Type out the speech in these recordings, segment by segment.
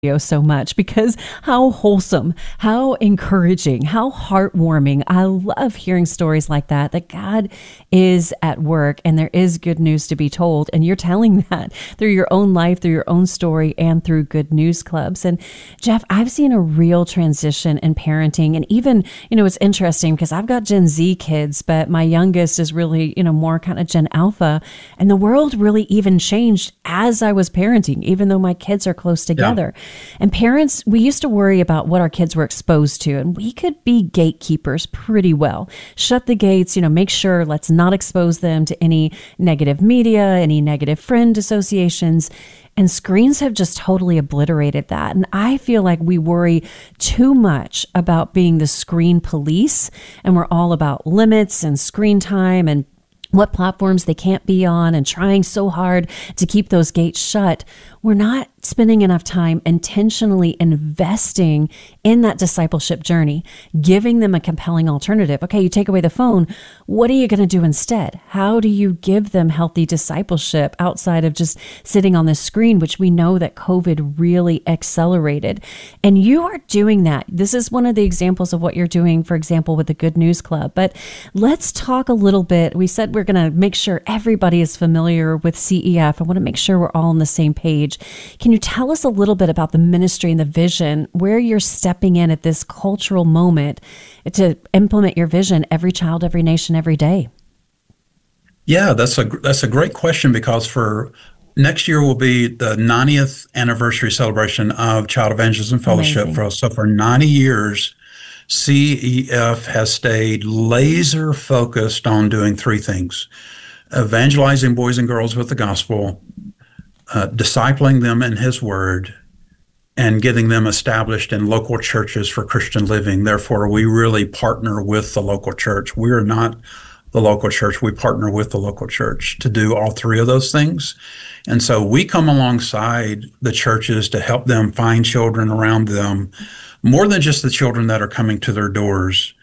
so much because how wholesome, how encouraging, how heartwarming. I love hearing stories like that, that God is at work and there is good news to be told. And you're telling that through your own life, through your own story, and through Good News Clubs. And Jeff, I've seen a real transition in parenting. And even, it's interesting because I've got Gen Z kids, but my youngest is really, more kind of Gen Alpha. And the world really even changed as I was parenting, even though my kids are close together. Yeah. And parents, we used to worry about what our kids were exposed to, and we could be gatekeepers pretty well. Shut the gates, make sure, let's not expose them to any negative media, any negative friend associations. And screens have just totally obliterated that. And I feel like we worry too much about being the screen police, and we're all about limits and screen time and what platforms they can't be on and trying so hard to keep those gates shut. We're not spending enough time intentionally investing in that discipleship journey, giving them a compelling alternative. Okay, you take away the phone. What are you going to do instead? How do you give them healthy discipleship outside of just sitting on the screen, which we know that COVID really accelerated? And you are doing that. This is one of the examples of what you're doing, for example, with the Good News Club. But let's talk a little bit. We said we're going to make sure everybody is familiar with CEF. I want to make sure we're all on the same page. Can you tell us a little bit about the ministry and the vision, where you're stepping in at this cultural moment to implement your vision, every child, every nation, every day? Yeah, that's a great question, because for next year will be the 90th anniversary celebration of Child Evangelism Fellowship. For 90 years, CEF has stayed laser focused on doing three things: evangelizing boys and girls with the gospel, discipling them in His Word, and getting them established in local churches for Christian living. Therefore, we really partner with the local church. We are not the local church. We partner with the local church to do all three of those things. And so we come alongside the churches to help them find children around them, more than just the children that are coming to their doors.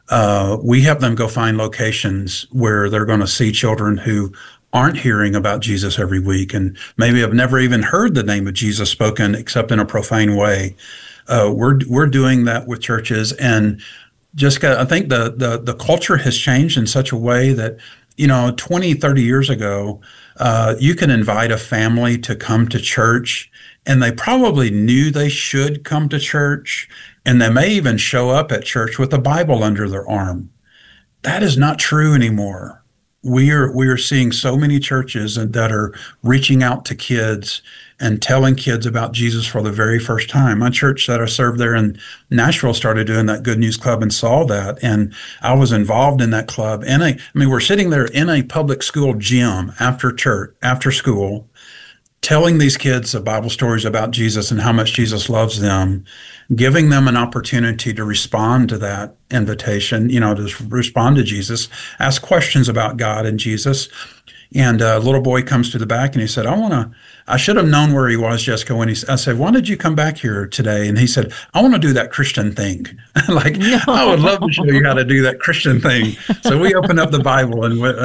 We help them go find locations where they're going to see children who aren't hearing about Jesus every week and maybe have never even heard the name of Jesus spoken except in a profane way. We're doing that with churches, and I think the culture has changed in such a way that, 20, 30 years ago, you can invite a family to come to church and they probably knew they should come to church, and they may even show up at church with a Bible under their arm. That is not true anymore. We are seeing so many churches that are reaching out to kids and telling kids about Jesus for the very first time. My church that I served there in Nashville started doing that Good News Club and saw that, and I was involved in that club. And we're sitting there in a public school gym after church, after school, telling these kids the Bible stories about Jesus and how much Jesus loves them, giving them an opportunity to respond to that invitation, to respond to Jesus, ask questions about God and Jesus. And a little boy comes to the back and he said, I should have known where he was, Jessica, when I said, why did you come back here today? And he said, I want to do that Christian thing. I would love to show you how to do that Christian thing. So we opened up the Bible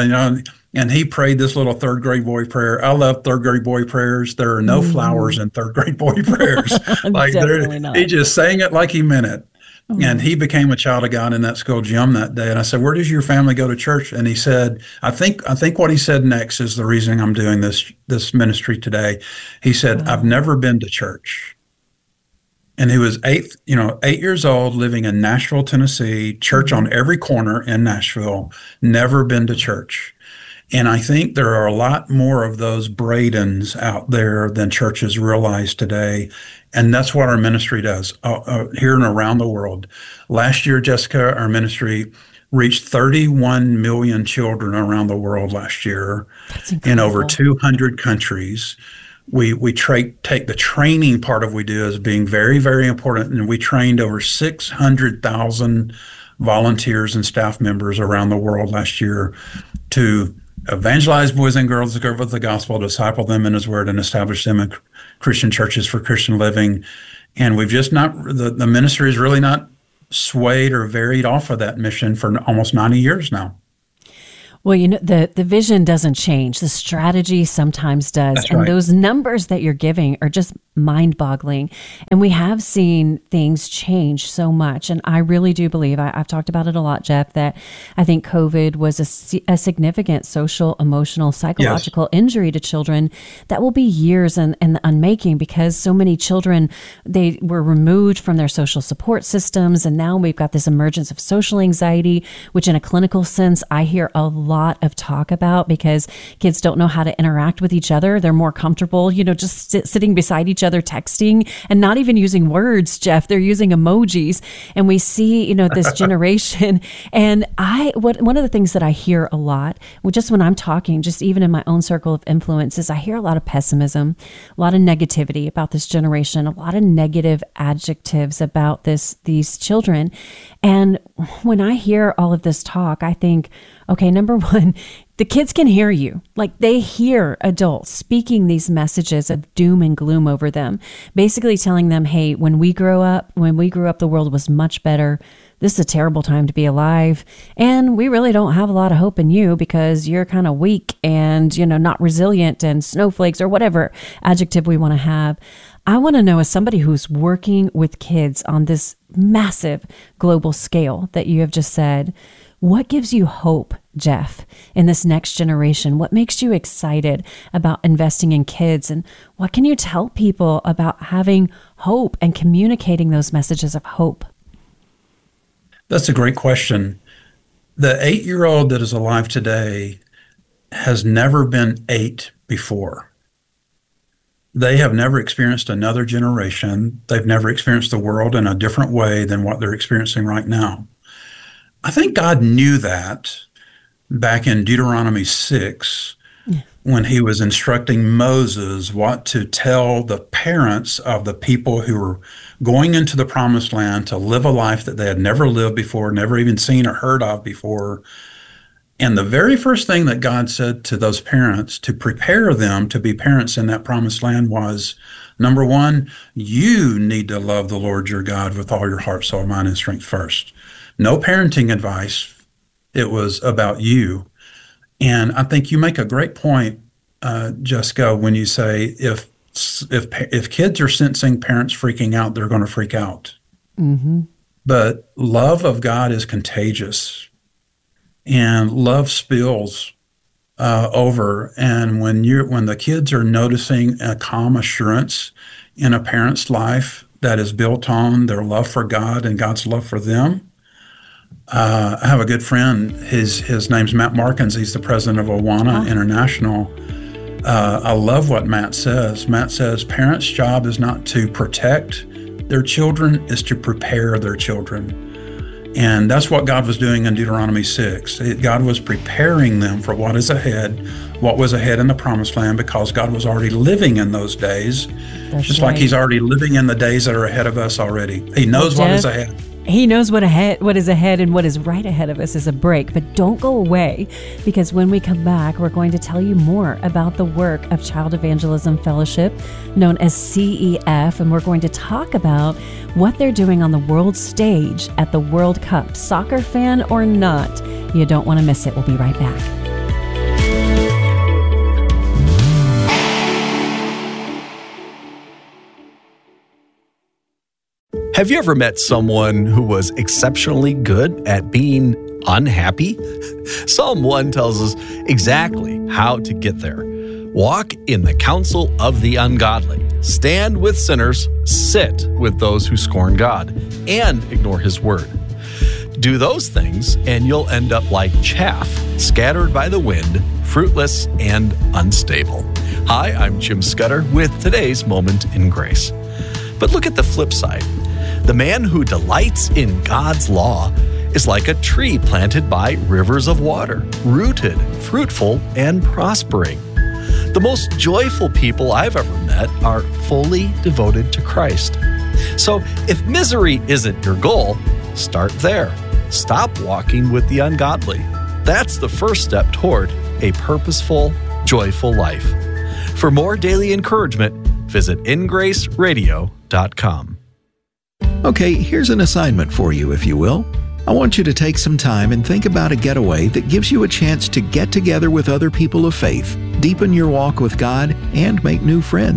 and he prayed this little third grade boy prayer. I love third grade boy prayers. There are no flowers in third grade boy prayers. He just sang it like he meant it. And he became a child of God in that school gym that day. And I said, where does your family go to church? And he said, I think what he said next is the reason I'm doing this ministry today. He said, I've never been to church. And he was 8 years old, living in Nashville, Tennessee, church on every corner in Nashville, never been to church. And I think there are a lot more of those Bradens out there than churches realize today. And that's what our ministry does here and around the world. Last year, Jessica, our ministry reached 31 million children around the world last year in over 200 countries. We take the training part of what we do as being very, very important. And we trained over 600,000 volunteers and staff members around the world last year to evangelize boys and girls with the gospel, disciple them in His Word, and establish them in Christian churches for Christian living. And we've just the ministry is really not swayed or varied off of that mission for almost 90 years now. Well, the vision doesn't change. The strategy sometimes does. That's and right. Those numbers that you're giving are just mind-boggling. And we have seen things change so much. And I really do believe, I've talked about it a lot, Jeff, that I think COVID was a significant social, emotional, psychological injury to children that will be years in the unmaking, because so many children, they were removed from their social support systems. And now we've got this emergence of social anxiety, which in a clinical sense, I hear a lot of talk about, because kids don't know how to interact with each other. They're more comfortable, just sitting beside each other, texting, and not even using words, Jeff. They're using emojis. And we see, this generation. And one of the things that I hear a lot, just when I'm talking, just even in my own circle of influence, is I hear a lot of pessimism, a lot of negativity about this generation, a lot of negative adjectives about these children. And when I hear all of this talk, I think, okay, number one, the kids can hear you. Like, they hear adults speaking these messages of doom and gloom over them, basically telling them, hey, when we grew up, the world was much better. This is a terrible time to be alive. And we really don't have a lot of hope in you because you're kind of weak and, not resilient and snowflakes or whatever adjective we want to have. I want to know, as somebody who's working with kids on this massive global scale that you have just said, what gives you hope, Jeff, in this next generation? What makes you excited about investing in kids? And what can you tell people about having hope and communicating those messages of hope? That's a great question. The 8-year-old that is alive today has never been 8 before. They have never experienced another generation. They've never experienced the world in a different way than what they're experiencing right now. I think God knew that back in Deuteronomy 6, when he was instructing Moses what to tell the parents of the people who were going into the promised land to live a life that they had never lived before, never even seen or heard of before. And the very first thing that God said to those parents to prepare them to be parents in that promised land was, number one, you need to love the Lord your God with all your heart, soul, mind, and strength first. No parenting advice. It was about you. And I think you make a great point, Jessica, when you say if kids are sensing parents freaking out, they're going to freak out. Mm-hmm. But love of God is contagious, and love spills over. And when the kids are noticing a calm assurance in a parent's life that is built on their love for God and God's love for them. I have a good friend. His name's Matt Markins. He's the president of Awana International. I love what Matt says. Matt says parents' job is not to protect their children, is to prepare their children. And that's what God was doing in Deuteronomy 6. God was preparing them for what was ahead in the promised land, because God was already living in those days. That's just right. Like he's already living in the days that are ahead of us already. He knows what is ahead. He knows what is ahead, and what is right ahead of us is a break. But don't go away, because when we come back, we're going to tell you more about the work of Child Evangelism Fellowship, known as CEF, and we're going to talk about what they're doing on the world stage at the World Cup. Soccer fan or not, you don't want to miss it. We'll be right back. Have you ever met someone who was exceptionally good at being unhappy? Psalm 1 tells us exactly how to get there. Walk in the counsel of the ungodly. Stand with sinners. Sit with those who scorn God and ignore his word. Do those things, and you'll end up like chaff scattered by the wind, fruitless and unstable. Hi, I'm Jim Scudder with today's Moment in Grace. But look at the flip side. The man who delights in God's law is like a tree planted by rivers of water, rooted, fruitful, and prospering. The most joyful people I've ever met are fully devoted to Christ. So if misery isn't your goal, start there. Stop walking with the ungodly. That's the first step toward a purposeful, joyful life. For more daily encouragement, visit ingraceradio.com. Okay, here's an assignment for you, if you will. I want you to take some time and think about a getaway that gives you a chance to get together with other people of faith, deepen your walk with God, and make new friends.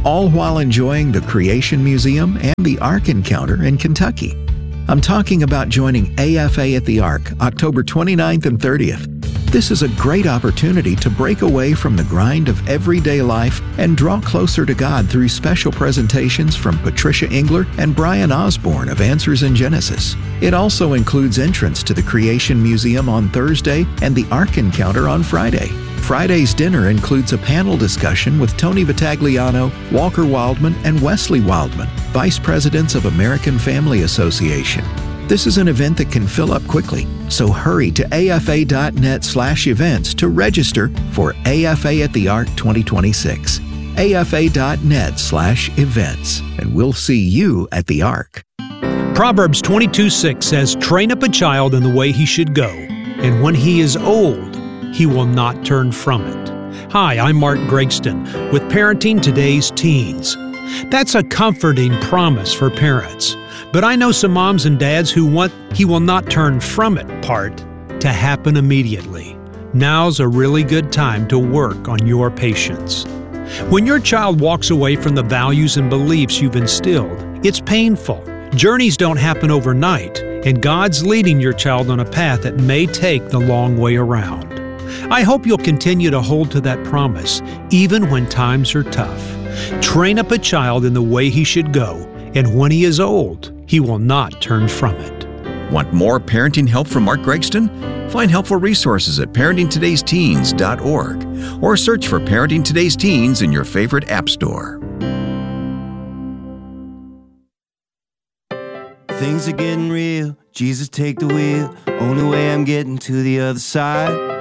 all while enjoying the Creation Museum and the Ark Encounter in Kentucky. I'm talking about joining AFA at the Ark October 29th and 30th. This is a great opportunity to break away from the grind of everyday life and draw closer to God through special presentations from Patricia Engler and Brian Osborne of Answers in Genesis. It also includes entrance to the Creation Museum on Thursday and the Ark Encounter on Friday. Friday's dinner includes a panel discussion with Tony Battagliano, Walker Wildman, and Wesley Wildman, Vice Presidents of American Family Association. This is an event that can fill up quickly, so hurry to afa.net/events to register for AFA at the Ark 2026. afa.net/events, and we'll see you at the Ark. Proverbs 22:6 says, "Train up a child in the way he should go, and when he is old, he will not turn from it." Hi, I'm Mark Gregston with Parenting Today's Teens. That's a comforting promise for parents. But I know some moms and dads who want "he will not turn from it" part to happen immediately. Now's a really good time to work on your patience. When your child walks away from the values and beliefs you've instilled, it's painful. Journeys don't happen overnight, and God's leading your child on a path that may take the long way around. I hope you'll continue to hold to that promise, even when times are tough. Train up a child in the way he should go, and when he is old, he will not turn from it. Want more parenting help from Mark Gregston? Find helpful resources at parentingtodaysteens.org or search for Parenting Today's Teens in your favorite app store. Things are getting real. Jesus, take the wheel. Only way I'm getting to the other side.